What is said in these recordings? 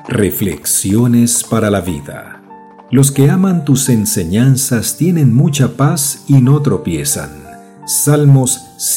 Reflexiones para la vida. Los que aman tus enseñanzas tienen mucha paz y no tropiezan. Salmos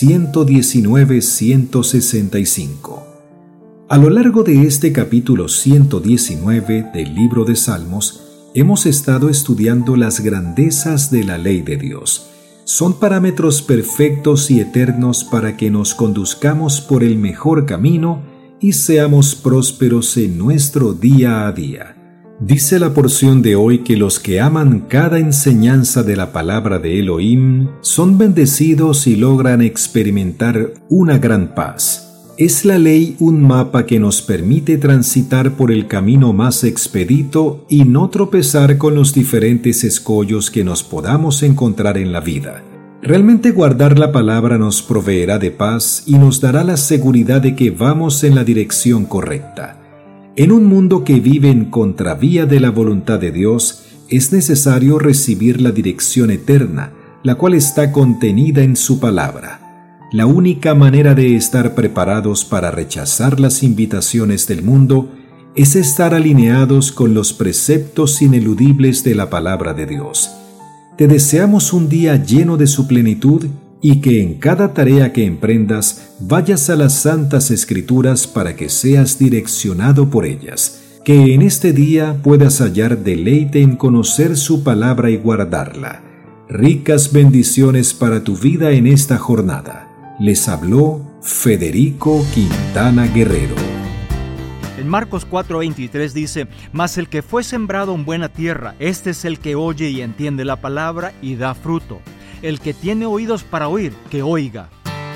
119-165. A lo largo de este capítulo 119 del libro de Salmos, hemos estado estudiando las grandezas de la ley de Dios. Son parámetros perfectos y eternos para que nos conduzcamos por el mejor camino y seamos prósperos en nuestro día a día. Dice la porción de hoy que los que aman cada enseñanza de la palabra de Elohim son bendecidos y logran experimentar una gran paz. Es la ley un mapa que nos permite transitar por el camino más expedito y no tropezar con los diferentes escollos que nos podamos encontrar en la vida. Realmente guardar la palabra nos proveerá de paz y nos dará la seguridad de que vamos en la dirección correcta. En un mundo que vive en contravía de la voluntad de Dios, es necesario recibir la dirección eterna, la cual está contenida en su palabra. La única manera de estar preparados para rechazar las invitaciones del mundo es estar alineados con los preceptos ineludibles de la palabra de Dios. Te deseamos un día lleno de su plenitud y que en cada tarea que emprendas vayas a las Santas Escrituras para que seas direccionado por ellas. Que en este día puedas hallar deleite en conocer su palabra y guardarla. Ricas bendiciones para tu vida en esta jornada. Les habló Federico Quintana Guerrero. En Marcos 4:23 dice: Mas el que fue sembrado en buena tierra, este es el que oye y entiende la palabra y da fruto. El que tiene oídos para oír, que oiga.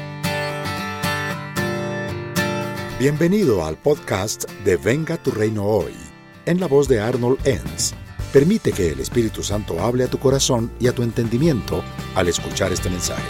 Bienvenido al podcast de Venga tu Reino Hoy, en la voz de Arnold Enns. Permite que el Espíritu Santo hable a tu corazón y a tu entendimiento al escuchar este mensaje.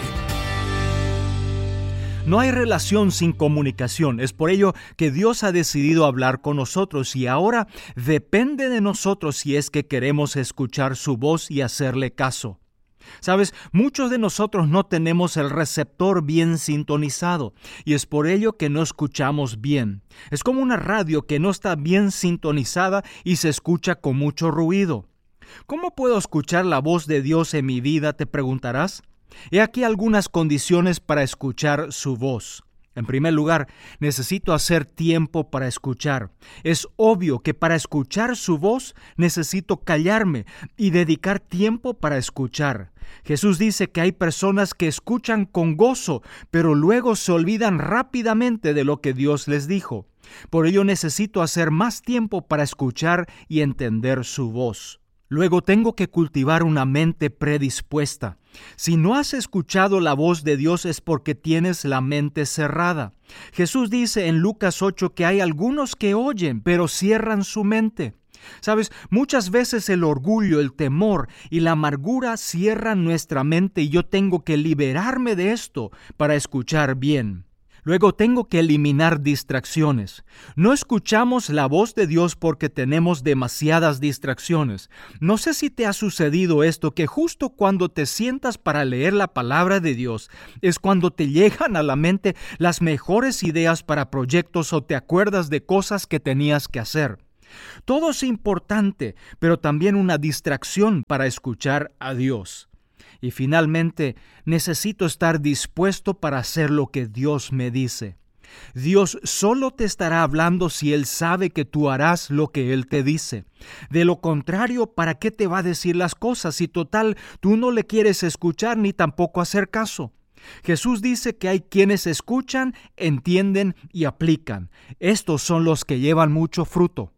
No hay relación sin comunicación. Es por ello que Dios ha decidido hablar con nosotros y ahora depende de nosotros si es que queremos escuchar su voz y hacerle caso. Sabes, muchos de nosotros no tenemos el receptor bien sintonizado y es por ello que no escuchamos bien. Es como una radio que no está bien sintonizada y se escucha con mucho ruido. ¿Cómo puedo escuchar la voz de Dios en mi vida?, te preguntarás. He aquí algunas condiciones para escuchar su voz. En primer lugar, necesito hacer tiempo para escuchar. Es obvio que para escuchar su voz necesito callarme y dedicar tiempo para escuchar. Jesús dice que hay personas que escuchan con gozo, pero luego se olvidan rápidamente de lo que Dios les dijo. Por ello necesito hacer más tiempo para escuchar y entender su voz. Luego tengo que cultivar una mente predispuesta. Si no has escuchado la voz de Dios es porque tienes la mente cerrada. Jesús dice en Lucas 8 que hay algunos que oyen, pero cierran su mente. Sabes, muchas veces el orgullo, el temor y la amargura cierran nuestra mente y yo tengo que liberarme de esto para escuchar bien. Luego tengo que eliminar distracciones. No escuchamos la voz de Dios porque tenemos demasiadas distracciones. No sé si te ha sucedido esto, que justo cuando te sientas para leer la palabra de Dios, es cuando te llegan a la mente las mejores ideas para proyectos o te acuerdas de cosas que tenías que hacer. Todo es importante, pero también una distracción para escuchar a Dios. Y finalmente, necesito estar dispuesto para hacer lo que Dios me dice. Dios solo te estará hablando si Él sabe que tú harás lo que Él te dice. De lo contrario, ¿para qué te va a decir las cosas si total tú no le quieres escuchar ni tampoco hacer caso? Jesús dice que hay quienes escuchan, entienden y aplican. Estos son los que llevan mucho fruto.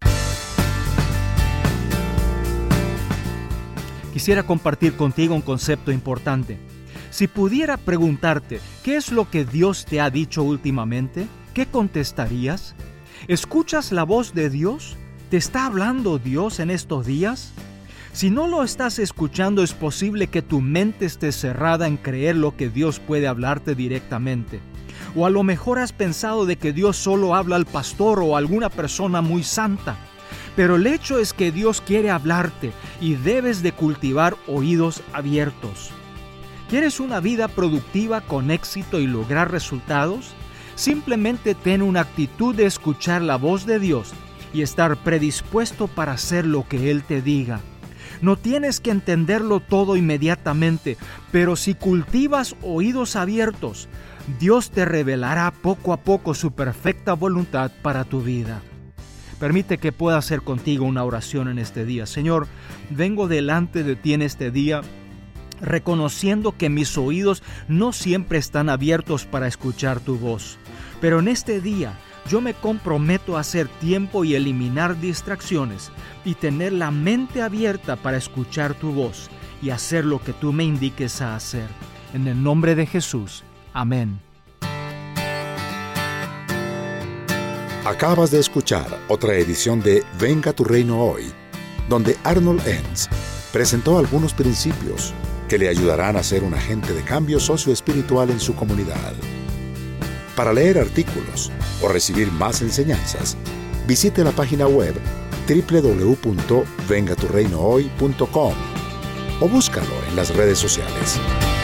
Quisiera compartir contigo un concepto importante. Si pudiera preguntarte, ¿qué es lo que Dios te ha dicho últimamente? ¿Qué contestarías? ¿Escuchas la voz de Dios? ¿Te está hablando Dios en estos días? Si no lo estás escuchando, es posible que tu mente esté cerrada en creer lo que Dios puede hablarte directamente. O a lo mejor has pensado de que Dios solo habla al pastor o a alguna persona muy santa. Pero el hecho es que Dios quiere hablarte y debes de cultivar oídos abiertos. ¿Quieres una vida productiva con éxito y lograr resultados? Simplemente ten una actitud de escuchar la voz de Dios y estar predispuesto para hacer lo que Él te diga. No tienes que entenderlo todo inmediatamente, pero si cultivas oídos abiertos, Dios te revelará poco a poco su perfecta voluntad para tu vida. Permite que pueda hacer contigo una oración en este día. Señor, vengo delante de ti en este día, reconociendo que mis oídos no siempre están abiertos para escuchar tu voz. Pero en este día, yo me comprometo a hacer tiempo y eliminar distracciones y tener la mente abierta para escuchar tu voz y hacer lo que tú me indiques a hacer. En el nombre de Jesús. Amén. Acabas de escuchar otra edición de Venga tu Reino Hoy, donde Arnold Enns presentó algunos principios que le ayudarán a ser un agente de cambio socioespiritual en su comunidad. Para leer artículos o recibir más enseñanzas, visite la página web www.vengaturreinohoy.com o búscalo en las redes sociales.